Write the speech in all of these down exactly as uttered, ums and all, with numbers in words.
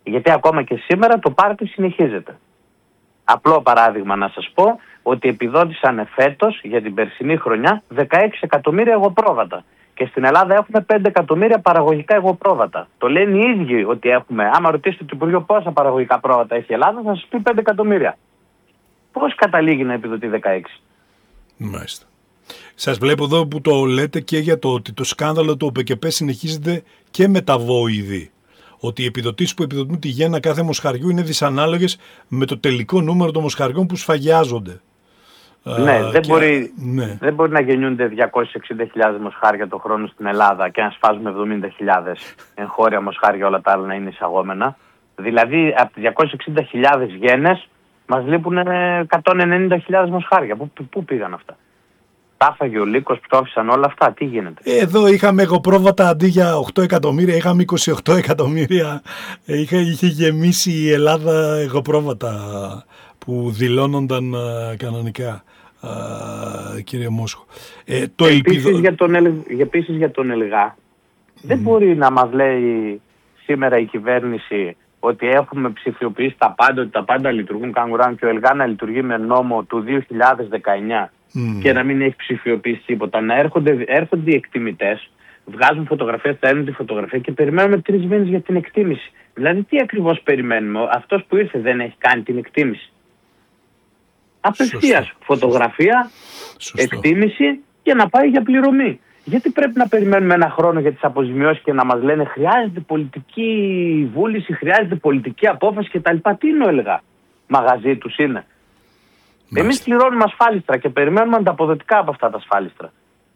Γιατί ακόμα και σήμερα το πάρτι συνεχίζεται. Απλό παράδειγμα να σας πω ότι επιδότησαν φέτος για την περσινή χρονιά δεκαέξι εκατομμύρια εγωπρόβατα. Και στην Ελλάδα έχουμε πέντε εκατομμύρια παραγωγικά εγωπρόβατα. Το λένε οι ίδιοι ότι έχουμε. Άμα ρωτήσετε το Υπουργείο πόσα παραγωγικά πρόβατα έχει η Ελλάδα, θα σας πει πέντε εκατομμύρια. Πώς καταλήγει να επιδοτεί δεκαέξι? Μάλιστα. Σας βλέπω εδώ που το λέτε και για το ότι το σκάνδαλο του ΟΠΕΚΕΠΕ συνεχίζεται και με τα βόηδη. Ότι οι επιδοτήσεις που επιδοτούν τη γέννα κάθε μοσχαριού είναι δυσανάλογες με το τελικό νούμερο των μοσχαριών που σφαγιάζονται. Ναι, Α, δεν, και... μπορεί, ναι. δεν μπορεί να γεννιούνται διακόσιες εξήντα χιλιάδες μοσχάρια το χρόνο στην Ελλάδα και να σφάζουμε εβδομήντα χιλιάδες εγχώρια μοσχάρια, όλα τα άλλα να είναι εισαγόμενα. Δηλαδή από τις διακόσιες εξήντα χιλιάδες γένες μας λείπουν εκατόν ενενήντα χιλιάδες μοσχάρια. Πού, πού πήγαν αυτά? Τα άφαγε ο λύκος, πτώφησαν όλα αυτά. Τι γίνεται? Εδώ είχαμε εγωπρόβατα αντί για οκτώ εκατομμύρια, είχαμε είκοσι οκτώ εκατομμύρια. Είχε, είχε γεμίσει η Ελλάδα εγωπρόβατα που δηλώνονταν uh, κανονικά, uh, κύριε Μόσχο. Ε, το επίσης, ελπίδο... για τον, επίσης για τον ΕΛΓΑ, mm. δεν μπορεί να μας λέει σήμερα η κυβέρνηση ότι έχουμε ψηφιοποιήσει τα πάντα, ότι τα πάντα λειτουργούν καγκουράν και ο ΕΛΓΑ να λειτουργεί με νόμο του δύο χιλιάδες δεκαεννιά mm. και να μην έχει ψηφιοποιήσει τίποτα. Να έρχονται, έρχονται οι εκτιμητές, βγάζουν φωτογραφία, στέλνουν τη φωτογραφία και περιμένουμε τρεις μήνες για την εκτίμηση. Δηλαδή τι ακριβώς περιμένουμε? Αυτός που ήρθε δεν έχει κάνει την εκτίμηση? Απευθείας φωτογραφία, Σωστό. εκτίμηση και να πάει για πληρωμή. Γιατί πρέπει να περιμένουμε ένα χρόνο για τις αποζημιώσεις και να μας λένε χρειάζεται πολιτική βούληση, χρειάζεται πολιτική απόφαση κτλ. Τι είναι ο ΕΛΓΑ? Μαγαζί τους είναι? Μάλιστα. Εμείς πληρώνουμε ασφάλιστρα και περιμένουμε ανταποδοτικά από αυτά τα ασφάλιστρα.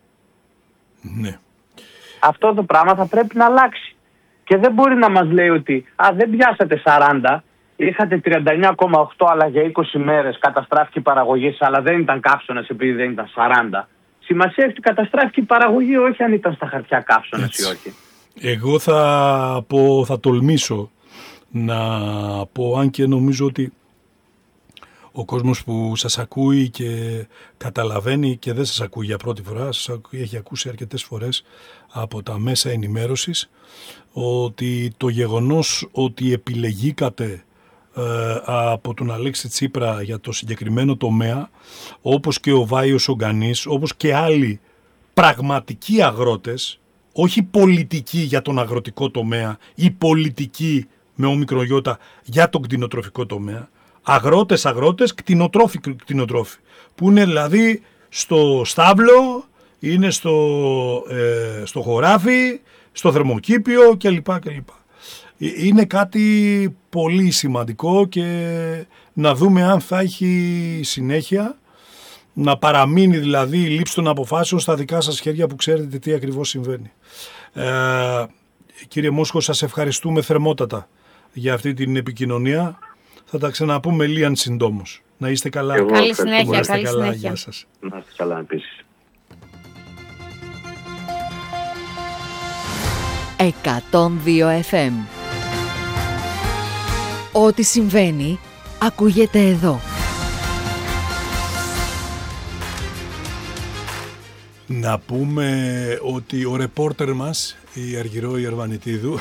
Ναι. Αυτό το πράγμα θα πρέπει να αλλάξει. Και δεν μπορεί να μας λέει ότι α, δεν πιάσατε σαράντα, είχατε τριάντα εννιά κόμμα οκτώ αλλά για είκοσι μέρες καταστράφηκε η παραγωγή σας, αλλά δεν ήταν καύσωνας επειδή δεν ήταν σαράντα. Σημασία έχει ότι καταστράφηκε η παραγωγή, όχι αν ήταν στα χαρτιά καύσωνας ή όχι. Εγώ θα, πω, θα τολμήσω να πω, αν και νομίζω ότι ο κόσμος που σας ακούει και καταλαβαίνει και δεν σας ακούει για πρώτη φορά, σας ακούει, έχει ακούσει αρκετές φορές από τα μέσα ενημέρωσης, ότι το γεγονός ότι επιλεγήκατε ε, από τον Αλέξη Τσίπρα για το συγκεκριμένο τομέα, όπως και ο Βάιος Ογκανής, όπως και άλλοι πραγματικοί αγρότες, όχι πολιτικοί για τον αγροτικό τομέα ή πολιτικοί με όμικρο γιώτα για τον κτηνοτροφικό τομέα, αγρότες, αγρότες, κτηνοτρόφοι, κτηνοτρόφοι, που είναι δηλαδή στο στάβλο, είναι στο, ε, στο χωράφι, στο θερμοκήπιο κλπ. κλπ. Είναι κάτι πολύ σημαντικό και να δούμε αν θα έχει συνέχεια, να παραμείνει δηλαδή η λήψη των αποφάσεων στα δικά σας χέρια που ξέρετε τι ακριβώς συμβαίνει. Ε, κύριε Μόσχο, σας ευχαριστούμε θερμότατα για αυτή την επικοινωνία. Θα τα ξαναπούμε λίαν συντόμως. Να είστε καλά. Εγώ, καλή συνέχεια. Να είστε καλή καλά. συνέχεια. Γεια σας. Να είστε καλά επίσης. εκατόν δύο εφ εμ. Ό,τι συμβαίνει ακούγεται εδώ. Να πούμε ότι ο ρεπόρτερ μας, η Αργυρό Ιερβανιτίδου,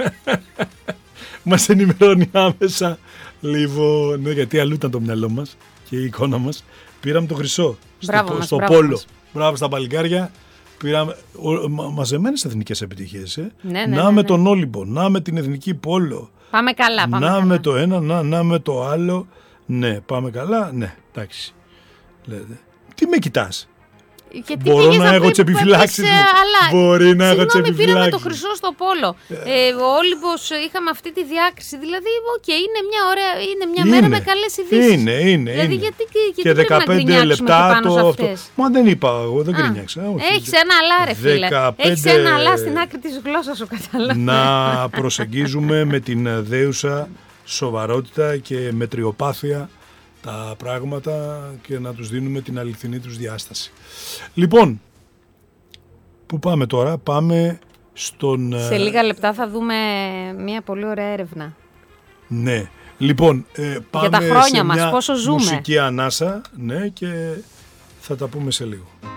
μας ενημερώνει άμεσα λίγο, ναι, γιατί αλλού ήταν το μυαλό μας και η εικόνα μας. Πήραμε το χρυσό μπράβο στο, μας, στο μπράβο πόλο. μας. Μπράβο στα παλικάρια. Πήραμε ο, μα, μαζεμένες εθνικές επιτυχίες. Ε. Ναι, ναι, να ναι, με ναι. τον Όλυμπο, να με την εθνική πόλο. Πάμε καλά, πάμε να καλά. με το ένα, να, να με το άλλο. Ναι, πάμε καλά. Ναι, εντάξει. Λέτε. Τι με κοιτάς? Γιατί μπορώ πήγες να έχω τις επιφυλάξεις μου. Μπορεί να έχω τις Συγγνώμη, πήραμε το επιφυλάξεις. χρυσό στο πόλο. Ε, ο Όλυμπος είχαμε αυτή τη διάκριση. Δηλαδή, οκ, okay, είναι μια ωραία, είναι μια Είναι. μέρα με καλές ειδήσεις. Είναι, είναι. Δηλαδή, είναι. γιατί, γιατί Και πρέπει να δεκαπέντε γκρινιάξουμε λεπτά και πάνω το σε αυτό. αυτές. Μα δεν είπα εγώ, δεν γκρινιάξα. Έχεις ένα αλά, ρε φίλε. δεκαπέντε Έχεις ένα αλά στην άκρη της γλώσσας σου, καταλαβαίνω. Να προσεγγίζουμε με την δέουσα σοβαρότητα και μετριοπάθεια τα πράγματα και να τους δίνουμε την αληθινή τους διάσταση. Λοιπόν, πού πάμε τώρα? Πάμε στον... Σε λίγα λεπτά θα δούμε μια πολύ ωραία έρευνα. Ναι. Λοιπόν, ε, πάμε για τα χρόνια σε μας, μια πόσο ζούμε. μουσική ανάσα, ναι, και θα τα πούμε σε λίγο.